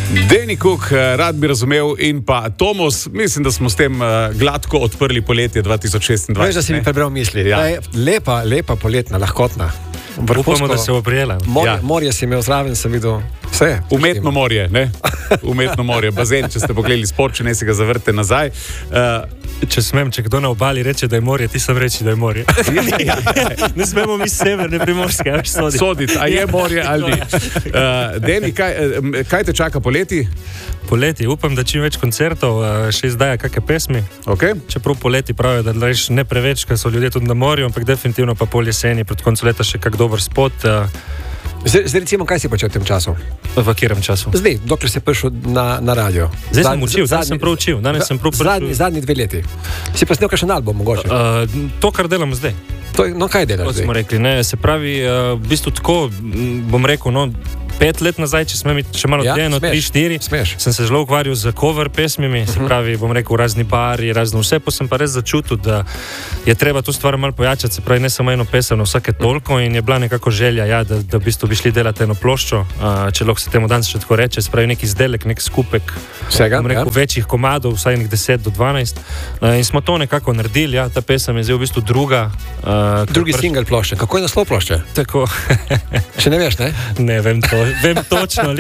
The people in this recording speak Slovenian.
Danny Cook, rad bi razumel, in pa Tomos, mislim, da smo s tem gladko odprli poletje 2026. Veš, da si mi prebral misli. Ja. Lepa poletna, lahkotna. Upamo, da se bo prijela. Morje si imel zraven, sem videl vse. Umetno morje, ne? Umetno morje, bazen, če ste pogledali sport, če ne si ga zavrte nazaj. Če smem, če kdo na obali reče, da je morje, ti sam reči, da je morje. Ne smemo mi severne Primorske, več soditi. Soditi, a je morje ali ni. Danny, kaj te čaka poleti? Poleti, upam, da čim več koncertov, še izdaja kakšne pesmi. Okay. Čeprav poleti pravijo, da reš ne preveč, ker so ljudje tudi na morju, ampak definitivno pa pol jeseni, pred koncu leta še kak dober spot. Zdaj recimo, kaj si počel v tem času? V katerem času? Zdaj, dokler si prišel na radio. Zdaj sem učil, danes sem prav učil. Zadnji 2 leti. Si pa snel kakšen album, mogoče? To, kar delam zdaj. No, kaj delaš zdaj? Smo rekli, ne, se pravi, v bistvu tako, bom rekel, no, 5 let nazaj, če smem še malo dlje, 3-4, sem se zelo ukvarjal z cover pesmimi, se pravi, bom rekel, razni bari, razno vse, pa sem pa res začutil, da je treba to stvar malo pojačati, se pravi, ne samo eno pesem na vsake toliko, in je bila nekako želja, ja, da v bistvu bi šli delati eno ploščo, če lahko se temu danes še tako reče, se pravi, nek izdelek, nek skupek, vsega, bom rekel, večjih komadov, vsaj nek 10 do 12, in smo to nekako naredili, ja, ta pesem je zdaj v bistvu drugi single plošče. Kako je naslov plošče? Tako. Še ne veš, ne? Ne, vem točno.